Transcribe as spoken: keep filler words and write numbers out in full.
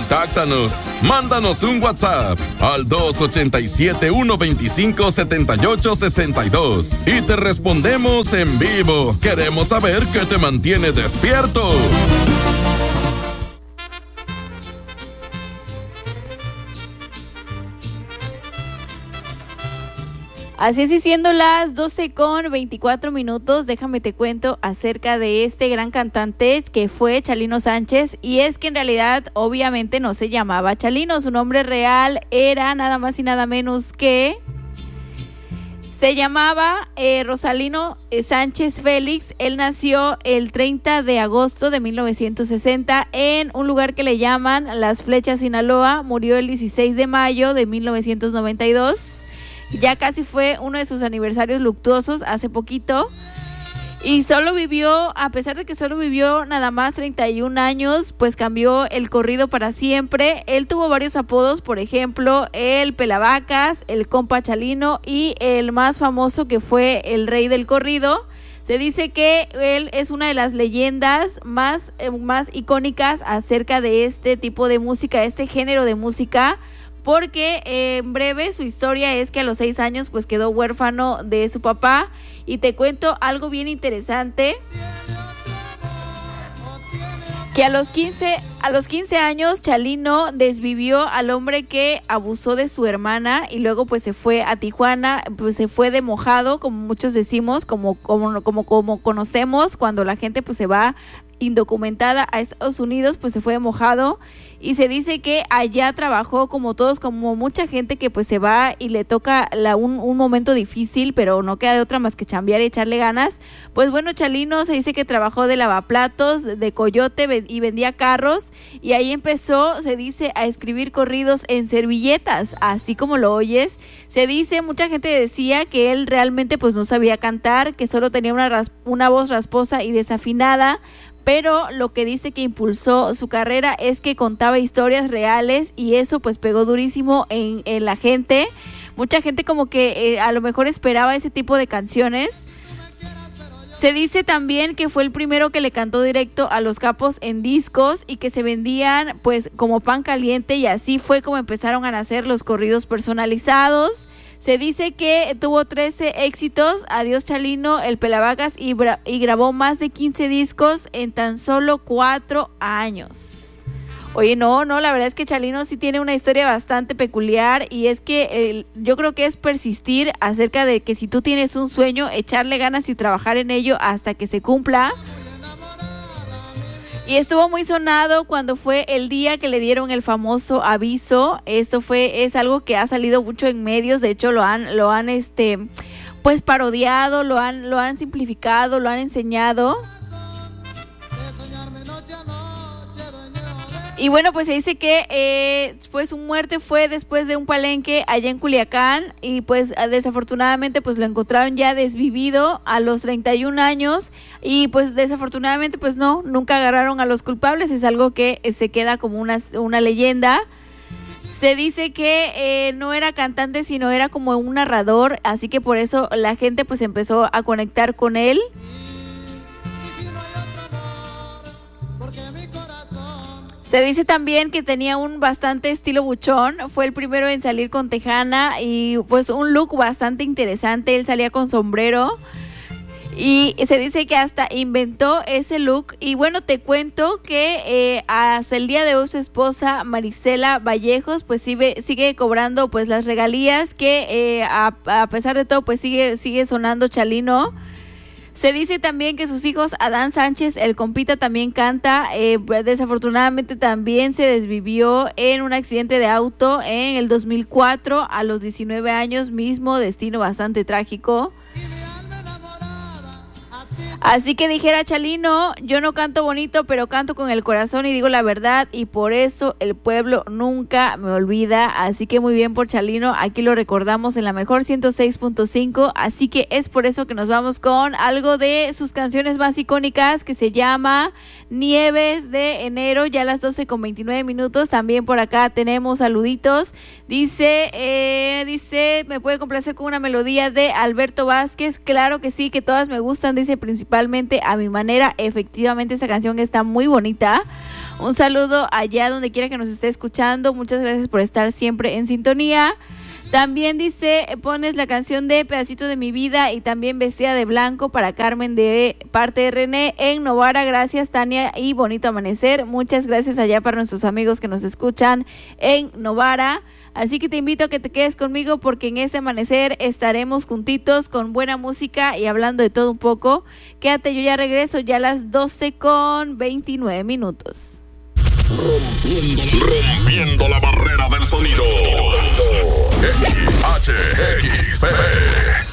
Contáctanos, mándanos un WhatsApp al dos ocho siete, uno dos cinco, siete ocho seis dos y te respondemos en vivo. Queremos saber qué te mantiene despierto. Así es, y siendo las doce con veinticuatro minutos, déjame te cuento acerca de este gran cantante que fue Chalino Sánchez, y es que en realidad obviamente no se llamaba Chalino, su nombre real era nada más y nada menos que... Se llamaba eh, Rosalino Sánchez Félix. Él nació el treinta de agosto de mil novecientos sesenta en un lugar que le llaman Las Flechas, Sinaloa. Murió el dieciséis de mayo de mil novecientos noventa y dos. Ya casi fue uno de sus aniversarios luctuosos hace poquito. Y solo vivió, a pesar de que solo vivió nada más treinta y un años, pues cambió el corrido para siempre. Él tuvo varios apodos, por ejemplo, el Pelavacas, el Compa Chalino y el más famoso que fue el Rey del Corrido. Se dice que él es una de las leyendas más, eh, más icónicas acerca de este tipo de música, este género de música, porque eh, en breve su historia es que a los seis años pues quedó huérfano de su papá. Y te cuento algo bien interesante, que a los quince, a los quince años Chalino desvivió al hombre que abusó de su hermana y luego pues se fue a Tijuana, pues se fue de mojado, como muchos decimos, como, como, como, como conocemos cuando la gente pues se va indocumentada a Estados Unidos, pues se fue de mojado. Y se dice que allá trabajó como todos, como mucha gente que pues se va y le toca la, un, un momento difícil, pero no queda de otra más que chambear y echarle ganas. Pues bueno, Chalino se dice que trabajó de lavaplatos, de coyote y vendía carros, y ahí empezó, se dice, a escribir corridos en servilletas, así como lo oyes. Se dice, mucha gente decía que él realmente pues no sabía cantar, que solo tenía una, ras- una voz rasposa y desafinada, pero lo que dice que impulsó su carrera es que contaba historias reales y eso pues pegó durísimo en, en la gente. Mucha gente como que eh, a lo mejor esperaba ese tipo de canciones. Se dice también que fue el primero que le cantó directo a los capos en discos y que se vendían pues como pan caliente, y así fue como empezaron a nacer los corridos personalizados. Se dice que tuvo trece éxitos, Adiós Chalino, el Pelavacas, y, bra- y grabó más de quince discos en tan solo cuatro años. Oye, no, no, la verdad es que Chalino sí tiene una historia bastante peculiar, y es que eh, yo creo que es persistir acerca de que si tú tienes un sueño, echarle ganas y trabajar en ello hasta que se cumpla. Y estuvo muy sonado cuando fue el día que le dieron el famoso aviso. Esto fue, es algo que ha salido mucho en medios, de hecho lo han, lo han este, pues parodiado, lo han, lo han simplificado, lo han enseñado. Y bueno, pues se dice que eh, pues su muerte fue después de un palenque allá en Culiacán, y pues desafortunadamente pues lo encontraron ya desvivido a los treinta y un años, y pues desafortunadamente pues no, nunca agarraron a los culpables. Es algo que eh, se queda como una, una leyenda. Se dice que eh, no era cantante, sino era como un narrador, así que por eso la gente pues empezó a conectar con él. Se dice también que tenía un bastante estilo buchón, fue el primero en salir con tejana y pues un look bastante interesante. Él salía con sombrero y se dice que hasta inventó ese look. Y bueno, te cuento que eh, hasta el día de hoy su esposa Marisela Vallejos pues sigue, sigue cobrando pues las regalías que eh, a, a pesar de todo pues sigue, sigue sonando Chalino. Se dice también que sus hijos, Adán Sánchez, el compita, también canta. Eh, desafortunadamente también se desvivió en un accidente de auto en el dos mil cuatro a los diecinueve años, mismo destino bastante trágico. Así que dijera Chalino, yo no canto bonito, pero canto con el corazón y digo la verdad, y por eso el pueblo nunca me olvida. Así que muy bien por Chalino, aquí lo recordamos en la mejor ciento seis punto cinco, así que es por eso que nos vamos con algo de sus canciones más icónicas, que se llama Nieves de Enero, ya a las doce con veintinueve minutos. También por acá tenemos saluditos. Dice, eh, dice, me puede complacer con una melodía de Alberto Vázquez. Claro que sí, que todas me gustan, dice, principalmente A Mi Manera. Efectivamente esa canción está muy bonita. Un saludo allá donde quiera que nos esté escuchando. Muchas gracias por estar siempre en sintonía. También dice, pones la canción de Pedacito de mi vida y también Vestida de blanco para Carmen de parte de René en Novara. Gracias, Tania, y bonito amanecer. Muchas gracias allá para nuestros amigos que nos escuchan en Novara. Así que te invito a que te quedes conmigo porque en este amanecer estaremos juntitos con buena música y hablando de todo un poco. Quédate, yo ya regreso ya a las doce con veintinueve minutos. Rompiendo, rompiendo la barrera del sonido. X H X P